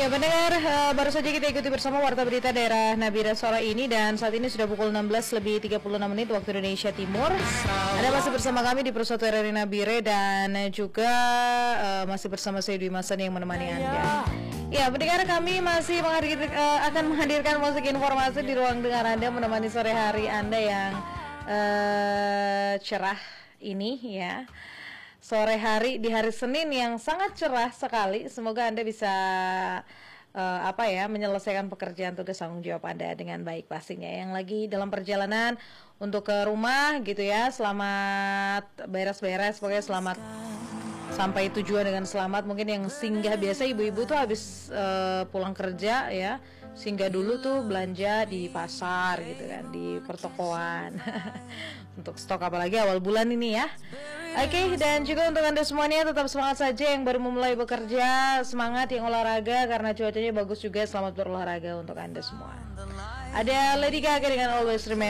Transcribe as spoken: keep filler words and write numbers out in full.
Ya pendengar, uh, baru saja kita ikuti bersama Warta Berita Daerah Nabire sore ini. Dan saat ini sudah pukul enam belas lebih tiga puluh enam menit waktu Indonesia Timur. Anda masih bersama kami di Persatu R R I Nabire. Dan juga uh, masih bersama saya Dwi Masan yang menemani Anda. Ya pendengar, kami masih menghadir, uh, akan menghadirkan musik informasi di ruang dengar Anda, menemani sore hari Anda yang uh, cerah ini ya. Sore hari di hari Senin yang sangat cerah sekali. Semoga Anda bisa uh, apa ya menyelesaikan pekerjaan tugas tanggung jawab Anda dengan baik pastinya. Yang lagi dalam perjalanan untuk ke rumah gitu ya, selamat beres-beres, pokoknya selamat sampai tujuan dengan selamat. Mungkin yang singgah, biasa ibu-ibu tuh habis uh, pulang kerja ya, singgah dulu tuh belanja di pasar gitu kan, di pertokoan untuk stok apalagi awal bulan ini ya. Oke, okay, dan juga untuk Anda semuanya tetap semangat saja, yang baru memulai bekerja semangat, yang olahraga karena cuacanya bagus juga, selamat berolahraga untuk Anda semua. Ada Lady Gaga dengan Always Remember.